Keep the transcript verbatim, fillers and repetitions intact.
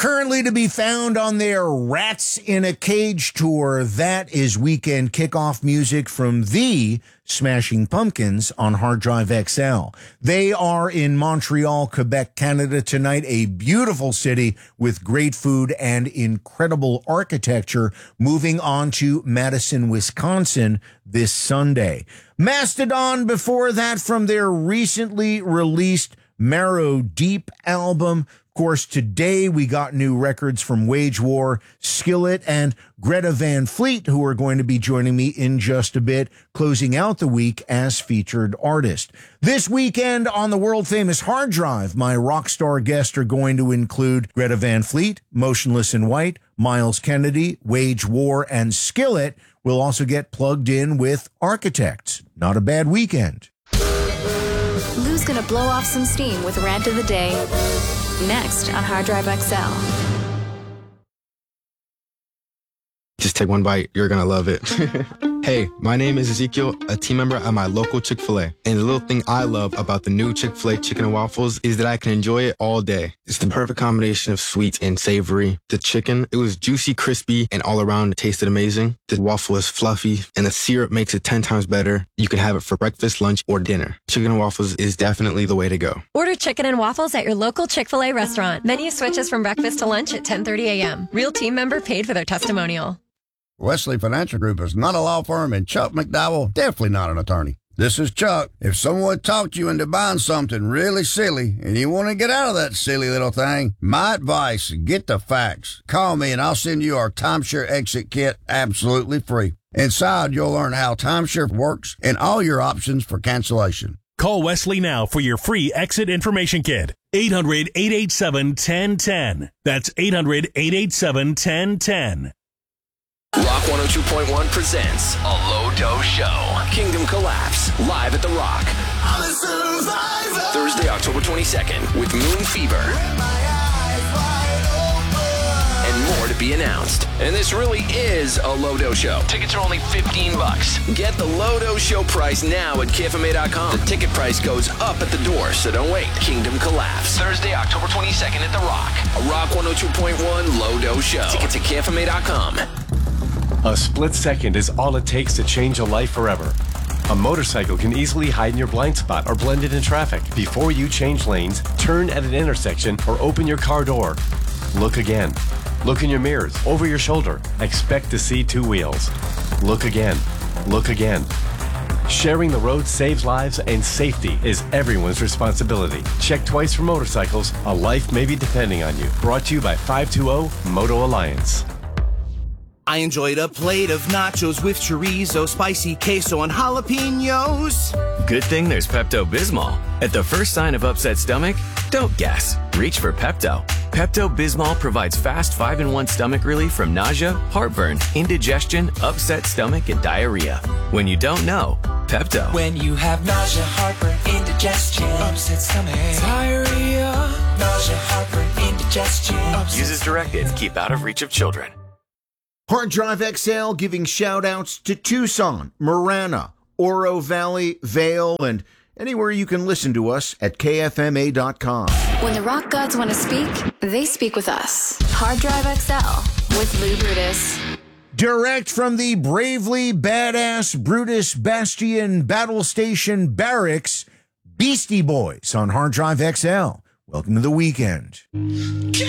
Currently to be found on their Rats in a Cage tour. That is weekend kickoff music from the Smashing Pumpkins on Hard Drive X L. They are in Montreal, Quebec, Canada tonight, a beautiful city with great food and incredible architecture, moving on to Madison, Wisconsin this Sunday. Mastodon before that from their recently released Marrow Deep album. Of course, today we got new records from Wage War, Skillet, and Greta Van Fleet, who are going to be joining me in just a bit, closing out the week as featured artist. This weekend on the world-famous Hard Drive, my rock star guests are going to include Greta Van Fleet, Motionless in White, Miles Kennedy, Wage War, and Skillet. We'll also get plugged in with Architects. Not a bad weekend. Lou's gonna blow off some steam with Rant of the Day. Next on Hard Drive X L. Just take one bite. You're going to love it. Hey, my name is Ezekiel, a team member at my local Chick-fil-A. And the little thing I love about the new Chick-fil-A chicken and waffles is that I can enjoy it all day. It's the perfect combination of sweet and savory. The chicken, it was juicy, crispy, and all around it tasted amazing. The waffle is fluffy, and the syrup makes it ten times better. You can have it for breakfast, lunch, or dinner. Chicken and waffles is definitely the way to go. Order chicken and waffles at your local Chick-fil-A restaurant. Menu switches from breakfast to lunch at ten thirty a.m. Real team member paid for their testimonial. Wesley Financial Group is not a law firm, and Chuck McDowell definitely not an attorney. This is Chuck. If someone talked you into buying something really silly and you want to get out of that silly little thing, my advice, get the facts. Call me and I'll send you our timeshare exit kit absolutely free. Inside, you'll learn how timeshare works and all your options for cancellation. Call Wesley now for your free exit information kit. eight hundred, eight eight seven, one zero one zero. That's eight hundred, eight eight seven, one zero one zero. Rock one oh two point one presents a Low Dose Show. Kingdom Collapse, live at the Rock. I'm a survivor. Thursday, October twenty-second, with Moon Fever. And more to be announced. And this really is a Low Dose Show. Tickets are only fifteen bucks. Get the Low Dose Show price now at K F M A dot com. The ticket price goes up at the door, so don't wait. Kingdom Collapse. Thursday, October twenty-second at the Rock. A Rock one oh two point one Low Dose Show. Tickets at K F M A dot com. A split second is all it takes to change a life forever. A motorcycle can easily hide in your blind spot or blend in in traffic. Before you change lanes, turn at an intersection, or open your car door. Look again. Look in your mirrors, over your shoulder. Expect to see two wheels. Look again. Look again. Sharing the road saves lives, and safety is everyone's responsibility. Check twice for motorcycles. A life may be depending on you. Brought to you by five two zero Moto Alliance. I enjoyed a plate of nachos with chorizo, spicy queso, and jalapenos. Good thing there's Pepto-Bismol. At the first sign of upset stomach, don't guess. Reach for Pepto. Pepto-Bismol provides fast five in one stomach relief from nausea, heartburn, indigestion, upset stomach, and diarrhea. When you don't know, Pepto. When you have nausea, heartburn, indigestion, upset stomach, diarrhea, nausea, heartburn, indigestion. Upset Use as directed. Keep out of reach of children. Hard Drive X L giving shout-outs to Tucson, Marana, Oro Valley, Vail, and anywhere you can listen to us at K F M A dot com. When the rock gods want to speak, they speak with us. Hard Drive X L with Lou Brutus. Direct from the bravely badass Brutus Bastion Battle Station Barracks, Beastie Boys on Hard Drive X L. Welcome to the weekend.